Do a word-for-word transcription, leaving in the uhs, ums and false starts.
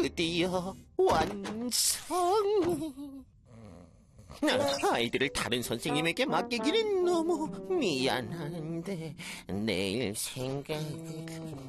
드디어 완성. 아이들을 다른 선생님에게 맡기기는 너무 미안한데 내일 생각...